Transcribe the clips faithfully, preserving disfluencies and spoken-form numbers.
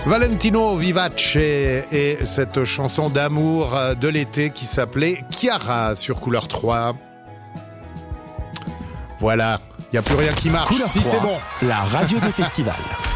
Valentino Vivace et cette chanson d'amour de l'été qui s'appelait Chiara sur Couleur trois. Voilà, il n'y a plus rien qui marche. Couleur si trois, c'est bon. La radio des festivals.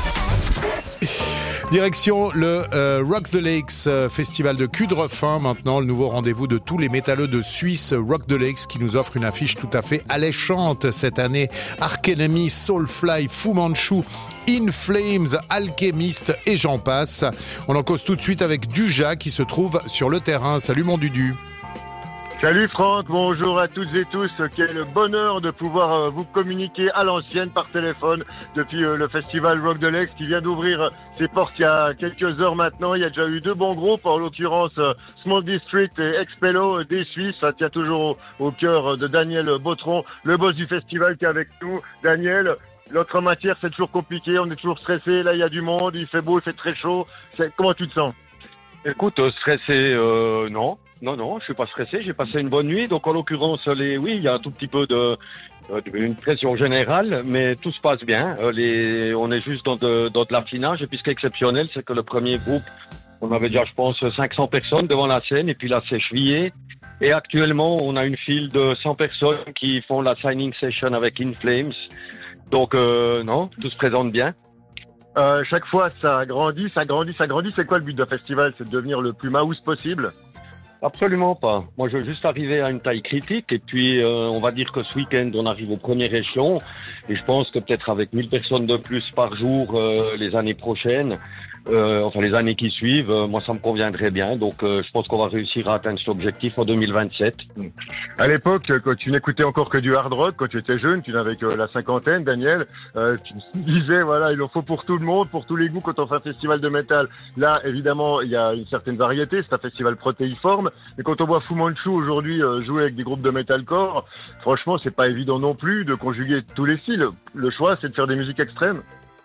Direction le euh, Rock the Lakes euh, Festival de Cudrefin. Maintenant, le nouveau rendez-vous de tous les métalleux de Suisse, Rock the Lakes, qui nous offre une affiche tout à fait alléchante cette année. Arch Enemy, Soulfly, Fu Manchu, In Flames, Alchemist et j'en passe. On en cause tout de suite avec Duja qui se trouve sur le terrain. Salut mon Dudu. Salut Franck, bonjour à toutes et tous. Quel bonheur de pouvoir vous communiquer à l'ancienne par téléphone depuis le festival Rock the Lakes qui vient d'ouvrir ses portes il y a quelques heures maintenant. Il y a déjà eu deux bons groupes, en l'occurrence Small District et Expello des Suisses. Ça tient toujours au, au cœur de Daniel Bautron, le boss du festival qui est avec nous. Daniel, l'autre matière c'est toujours compliqué, on est toujours stressé. Là il y a du monde, il fait beau, il fait très chaud. C'est, comment tu te sens? Écoute, stressé, euh, non. Non, non, je suis pas stressé. J'ai passé une bonne nuit. Donc, en l'occurrence, les, oui, il y a un tout petit peu de, euh, une pression générale, mais tout se passe bien. Euh, les, on est juste dans de, dans de l'affinage. Et puis, ce qui est exceptionnel, c'est que le premier groupe, on avait déjà, je pense, cinq cents personnes devant la scène. Et puis là, c'est juillet. Et actuellement, on a une file de cent personnes qui font la signing session avec In Flames. Donc, euh, non, tout se présente bien. Euh, chaque fois, ça grandit, ça grandit, ça grandit. C'est quoi le but d'un festival? C'est de devenir le plus mouse possible? Absolument pas. Moi, je veux juste arriver à une taille critique et puis euh, on va dire que ce week-end, on arrive au premier échelon et je pense que peut-être avec mille personnes de plus par jour euh, les années prochaines, euh, enfin les années qui suivent, euh, moi ça me conviendrait bien. Donc euh, je pense qu'on va réussir à atteindre cet objectif en deux mille vingt-sept. À l'époque, quand tu n'écoutais encore que du hard rock, quand tu étais jeune, tu n'avais que la cinquantaine, Daniel, euh, tu disais voilà, il en faut pour tout le monde, pour tous les goûts quand on fait un festival de métal. Là, évidemment, il y a une certaine variété, c'est un festival protéiforme. Mais quand on voit Fu Manchu aujourd'hui euh, jouer avec des groupes de metalcore, franchement, c'est pas évident non plus de conjuguer tous les styles. Le choix, c'est de faire des musiques extrêmes.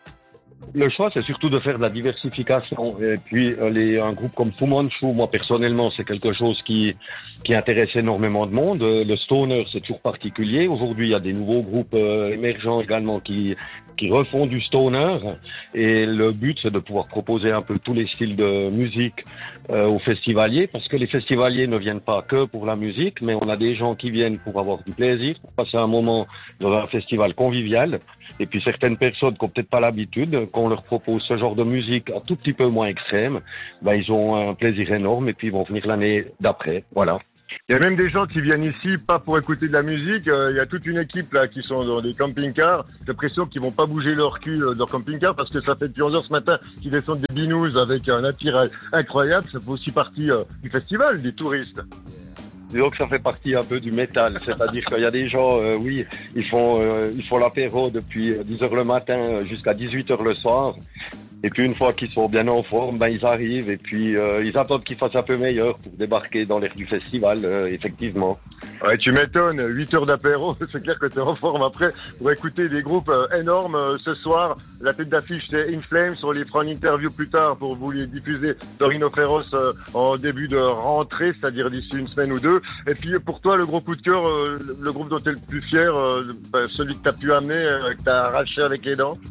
Le choix, c'est surtout de faire de la diversification. Et puis, euh, les, un groupe comme Fu Manchu, moi personnellement, c'est quelque chose qui qui intéresse énormément de monde. Euh, le stoner, c'est toujours particulier. Aujourd'hui, il y a des nouveaux groupes euh, émergents également qui qui refont du stoner. Et le but, c'est de pouvoir proposer un peu tous les styles de musique euh, aux festivaliers, parce que les festivaliers ne viennent pas que pour la musique, mais on a des gens qui viennent pour avoir du plaisir, pour passer un moment dans un festival convivial. Et puis certaines personnes qui n'ont peut-être pas l'habitude, qu'on leur propose ce genre de musique un tout petit peu moins extrême, ben ils ont un plaisir énorme et puis ils vont venir l'année d'après. Voilà. Il y a même des gens qui viennent ici pas pour écouter de la musique. Euh, il y a toute une équipe là qui sont dans des camping-cars. J'ai l'impression qu'ils vont pas bouger leur cul euh, dans leur camping-car parce que ça fait depuis onze heures ce matin qu'ils descendent des binous avec un attirail incroyable. Ça fait aussi partie euh, du festival, des touristes. Disons que ça fait partie un peu du métal, c'est-à-dire qu'il y a des gens, euh, oui, ils font euh, ils font l'apéro depuis dix heures le matin jusqu'à dix-huit heures le soir. Et puis une fois qu'ils sont bien en forme, ben ils arrivent et puis euh, ils attendent qu'il fasse un peu meilleur pour débarquer dans l'air du festival, euh, effectivement. Ouais, tu m'étonnes, huit heures d'apéro, c'est clair que t'es en forme après pour écouter des groupes euh, énormes. Euh, ce soir, la tête d'affiche c'est In Flames, on les fera une interview plus tard pour vous les diffuser dans Rhino Féroce euh, en début de rentrée, c'est-à-dire d'ici une semaine ou deux. Et puis pour toi, le gros coup de cœur, euh, le groupe dont t'es le plus fier, euh, ben, celui que t'as pu amener, euh, que t'as arraché avec les dents?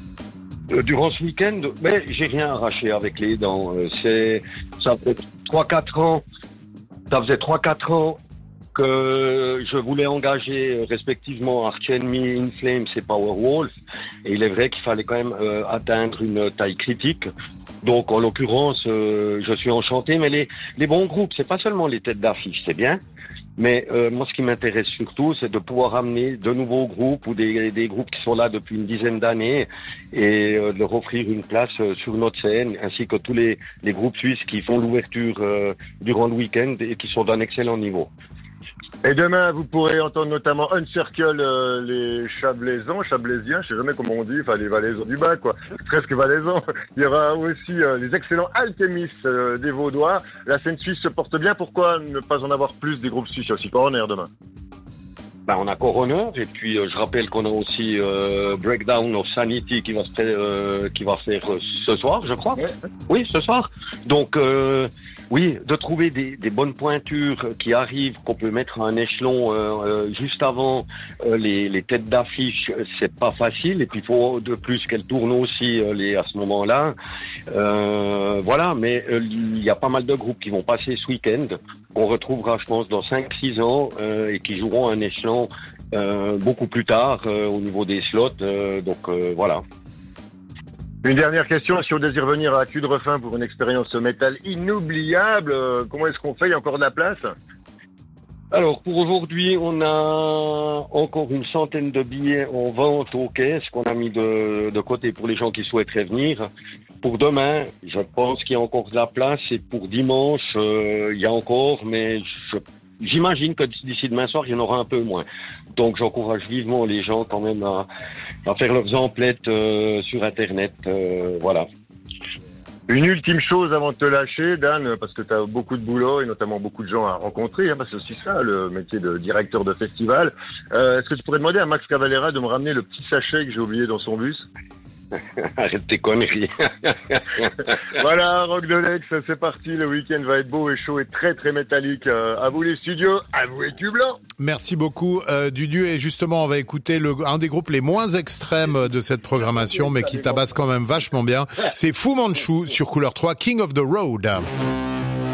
Durant ce week-end, mais j'ai rien arraché avec les dents. C'est, ça fait trois quatre ans, ça faisait trois quatre ans que je voulais engager respectivement Arch Enemy, In Flames et Powerwolf. Et il est vrai qu'il fallait quand même euh, atteindre une taille critique. Donc, en l'occurrence, euh, je suis enchanté. Mais les, les bons groupes, c'est pas seulement les têtes d'affiche, c'est bien. Mais euh, moi, ce qui m'intéresse surtout, c'est de pouvoir amener de nouveaux groupes ou des, des groupes qui sont là depuis une dizaine d'années et euh, de leur offrir une place euh, sur notre scène, ainsi que tous les, les groupes suisses qui font l'ouverture euh, durant le week-end et qui sont d'un excellent niveau. Et demain, vous pourrez entendre notamment Uncircle, euh, les Chablaisans, Chablaisiens, je sais jamais comment on dit, enfin les Valaisans du bas, quoi, presque Valaisans. Il y aura aussi euh, les excellents Alchémistes euh, des Vaudois. La scène suisse se porte bien, pourquoi ne pas en avoir plus des groupes suisses? Il y a aussi Coroner demain. Ben, on a Coroner et puis euh, je rappelle qu'on a aussi euh, Breakdown of Sanity qui va se euh, qui va faire euh, ce soir, je crois. Ouais. Oui, ce soir. Donc euh, Oui, de trouver des, des bonnes pointures qui arrivent, qu'on peut mettre à un échelon euh, euh, juste avant euh, les, les têtes d'affiche, c'est pas facile. Et puis il faut de plus qu'elles tournent aussi euh, les, à ce moment-là. Euh, voilà, mais euh, il y a pas mal de groupes qui vont passer ce week-end, qu'on retrouvera, je pense, dans cinq six ans euh, et qui joueront un échelon euh, beaucoup plus tard euh, au niveau des slots. Euh, donc euh, voilà. Une dernière question, si on désire venir à Cudrefin pour une expérience métal inoubliable, euh, comment est-ce qu'on fait? Il y a encore de la place? Alors, pour aujourd'hui, on a encore une centaine de billets en vente aux caisses qu'on a mis de, de côté pour les gens qui souhaiteraient venir. Pour demain, je pense qu'il y a encore de la place, et pour dimanche, euh, il y a encore, mais je, j'imagine que d'ici demain soir, il y en aura un peu moins. Donc, j'encourage vivement les gens quand même à, à faire leurs emplettes euh, sur Internet. Euh, voilà. Une ultime chose avant de te lâcher, Dan, parce que tu as beaucoup de boulot et notamment beaucoup de gens à rencontrer, hein, parce que c'est aussi ça le métier de directeur de festival. Euh, est-ce que tu pourrais demander à Max Cavalera de me ramener le petit sachet que j'ai oublié dans son bus? Arrête tes conneries. Voilà, Rock de Lex, c'est parti. Le week-end va être beau et chaud et très très métallique. Euh, à vous les studios, à vous les tubes blancs. Merci beaucoup, euh, Dudu. Et justement, on va écouter le, un des groupes les moins extrêmes de cette programmation, mais qui tabasse quand même vachement bien. C'est Fu Manchu sur Couleur trois, King of the Road.